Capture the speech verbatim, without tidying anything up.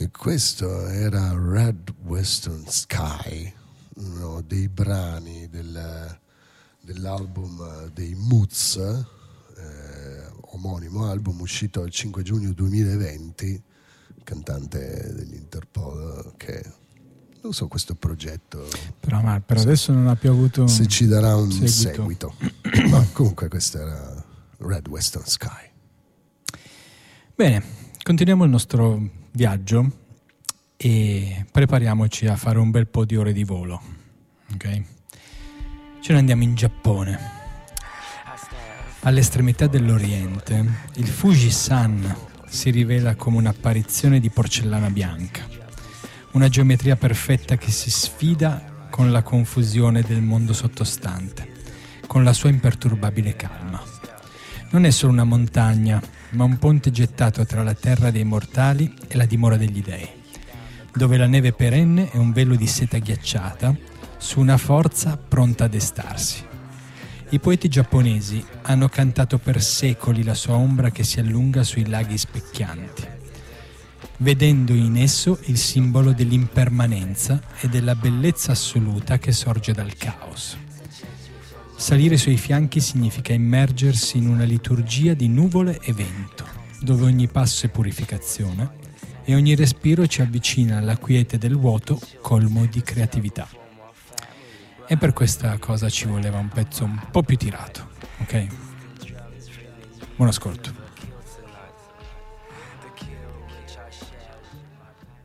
E questo era Red Western Sky, uno dei brani del, dell'album dei Moods, eh, omonimo album uscito il cinque giugno duemilaventi, cantante degli Interpol, che non so questo progetto, però ma per adesso non ha più avuto se ci darà un seguito, seguito. Ma comunque questo era Red Western Sky. Bene, continuiamo il nostro viaggio e prepariamoci a fare un bel po' di ore di volo, ok? Ce ne andiamo in Giappone. All'estremità dell'Oriente, il Fujisan si rivela come un'apparizione di porcellana bianca, una geometria perfetta che si sfida con la confusione del mondo sottostante, con la sua imperturbabile calma. Non è solo una montagna, ma un ponte gettato tra la terra dei mortali e la dimora degli dei, dove la neve perenne è un velo di seta ghiacciata su una forza pronta a destarsi. I poeti giapponesi hanno cantato per secoli la sua ombra che si allunga sui laghi specchianti, vedendo in esso il simbolo dell'impermanenza e della bellezza assoluta che sorge dal caos. Salire sui fianchi significa immergersi in una liturgia di nuvole e vento, dove ogni passo è purificazione e ogni respiro ci avvicina alla quiete del vuoto colmo di creatività. E per questa cosa ci voleva un pezzo un po' più tirato, ok? Buon ascolto.